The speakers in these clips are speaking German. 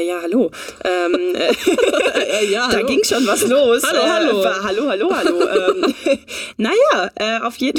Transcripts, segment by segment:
Ja, hallo. Ja, da hallo. ging schon was los. Hallo. Auf jeden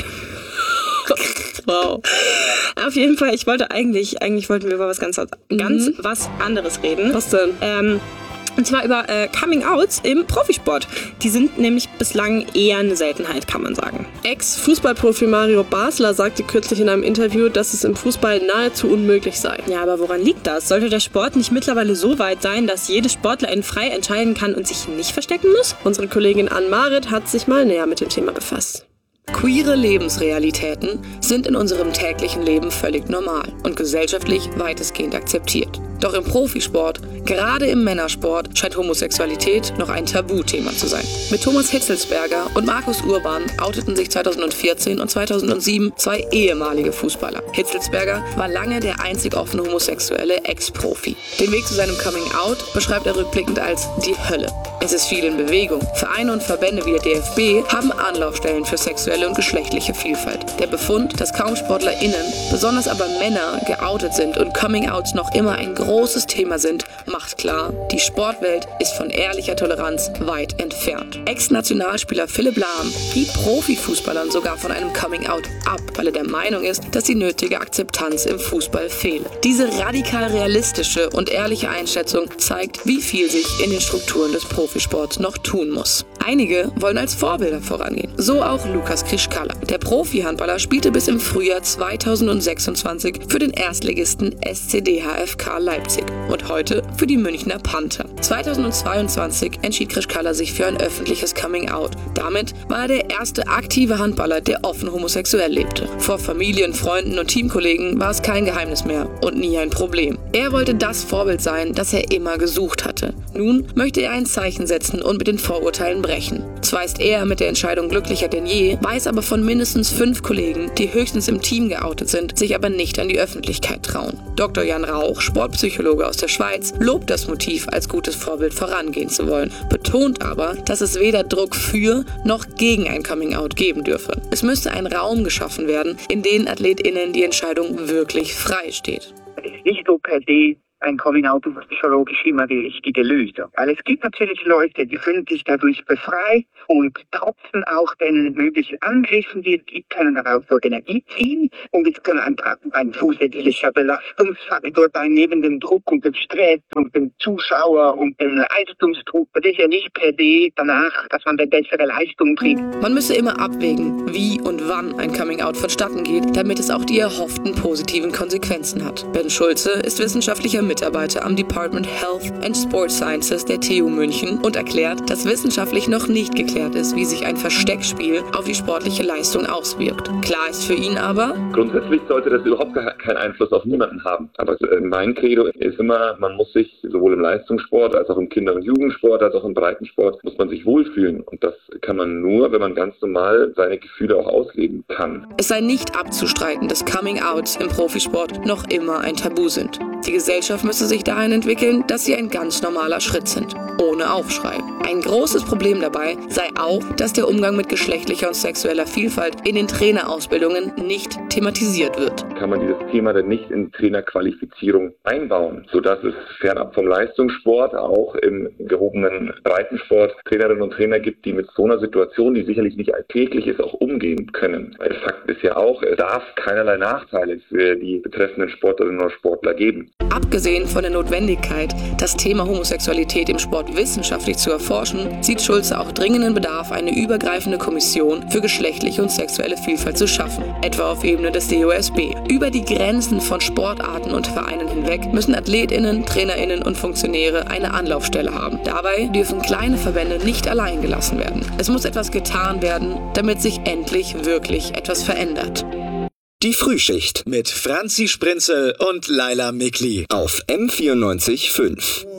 Wow. Auf jeden Fall, eigentlich wollten wir über was ganz was anderes reden. Was denn? Und zwar über Coming-Outs im Profisport. Die sind nämlich bislang eher eine Seltenheit, kann man sagen. Ex-Fußballprofi Mario Basler sagte kürzlich in einem Interview, dass es im Fußball nahezu unmöglich sei. Ja, aber woran liegt das? Sollte der Sport nicht mittlerweile so weit sein, dass jede Sportlerin frei entscheiden kann und sich nicht verstecken muss? Unsere Kollegin Ann-Marit hat sich mal näher mit dem Thema befasst. Queere Lebensrealitäten sind in unserem täglichen Leben völlig normal und gesellschaftlich weitestgehend akzeptiert. Doch im Profisport, gerade im Männersport, scheint Homosexualität noch ein Tabuthema zu sein. Mit Thomas Hitzelsberger und Markus Urban outeten sich 2014 und 2007 zwei ehemalige Fußballer. Hitzelsberger war lange der einzig offene homosexuelle Ex-Profi. Den Weg zu seinem Coming-out beschreibt er rückblickend als die Hölle. Es ist viel in Bewegung. Vereine und Verbände wie der DFB haben Anlaufstellen für sexuelle und geschlechtliche Vielfalt. Der Befund, dass kaum SportlerInnen, besonders aber Männer, geoutet sind und Coming-outs noch immer ein großes Thema sind, macht klar, die Sportwelt ist von ehrlicher Toleranz weit entfernt. Ex-Nationalspieler Philipp Lahm riet Profifußballern sogar von einem Coming-out ab, weil er der Meinung ist, dass die nötige Akzeptanz im Fußball fehle. Diese radikal realistische und ehrliche Einschätzung zeigt, wie viel sich in den Strukturen des Profisports noch tun muss. Einige wollen als Vorbilder vorangehen. So auch Lukas Krischkala. Der Profi-Handballer spielte bis im Frühjahr 2026 für den Erstligisten SCD-HFK Leipzig und heute für die Münchner Panther. 2022 entschied Krischkala sich für ein öffentliches Coming-out. Damit war er der erste aktive Handballer, der offen homosexuell lebte. Vor Familien, Freunden und Teamkollegen war es kein Geheimnis mehr und nie ein Problem. Er wollte das Vorbild sein, das er immer gesucht hatte. Nun möchte er ein Zeichen setzen und mit den Vorurteilen brechen. Zwar ist er mit der Entscheidung glücklicher denn je, weiß aber von mindestens 5 Kollegen, die höchstens im Team geoutet sind, sich aber nicht an die Öffentlichkeit trauen. Dr. Jan Rauch, Sportpsychologe aus der Schweiz, lobt das Motiv, als gutes Vorbild vorangehen zu wollen, betont aber, dass es weder Druck für noch gegen ein Coming-out geben dürfe. Es müsste ein Raum geschaffen werden, in dem AthletInnen die Entscheidung wirklich frei steht. Es ist nicht so per se ein Coming-out psychologisch immer die richtige Lösung. Weil es gibt natürlich Leute, die fühlen sich dadurch befreit und trotzdem auch den möglichen Angriffen, die es gibt, können daraus so Energie ziehen und es kann einfach ein zusätzlicher Belastungsfaktor sein neben dem Druck und dem Stress und dem Zuschauer und dem Leistungsdruck. Das ist ja nicht per se danach, dass man eine bessere Leistung bringt. Man müsse immer abwägen, wie und wann ein Coming-out vonstatten geht, damit es auch die erhofften positiven Konsequenzen hat. Ben Schulze ist wissenschaftlicher Mitarbeiter am Department Health and Sports Sciences der TU München und erklärt, dass wissenschaftlich noch nicht geklärt ist, wie sich ein Versteckspiel auf die sportliche Leistung auswirkt. Klar ist für ihn aber: Grundsätzlich sollte das überhaupt keinen Einfluss auf niemanden haben. Aber mein Credo ist immer, man muss sich sowohl im Leistungssport als auch im Kinder- und Jugendsport als auch im Breitensport muss man sich wohlfühlen. Und das kann man nur, wenn man ganz normal seine Gefühle auch ausleben kann. Es sei nicht abzustreiten, dass Coming-outs im Profisport noch immer ein Tabu sind. Die Gesellschaft müsse sich dahin entwickeln, dass sie ein ganz normaler Schritt sind, ohne Aufschrei. Ein großes Problem dabei sei auch, dass der Umgang mit geschlechtlicher und sexueller Vielfalt in den Trainerausbildungen nicht thematisiert wird. Kann man dieses Thema denn nicht in Trainerqualifizierung einbauen, sodass es fernab vom Leistungssport auch im gehobenen Breitensport Trainerinnen und Trainer gibt, die mit so einer Situation, die sicherlich nicht alltäglich ist, auch umgehen können. Weil Fakt ist ja auch, es darf keinerlei Nachteile für die betreffenden Sportlerinnen und Sportler geben. Abgesehen von der Notwendigkeit, das Thema Homosexualität im Sport wissenschaftlich zu erforschen, sieht Schulze auch dringenden Bedarf, eine übergreifende Kommission für geschlechtliche und sexuelle Vielfalt zu schaffen, etwa auf Ebene des DOSB. Über die Grenzen von Sportarten und Vereinen hinweg müssen AthletInnen, TrainerInnen und Funktionäre eine Anlaufstelle haben. Dabei dürfen kleine Verbände nicht allein gelassen werden. Es muss etwas getan werden, damit sich endlich wirklich etwas verändert. Die Frühschicht mit Franzi Sprinzel und Laila Mikli auf M94.5.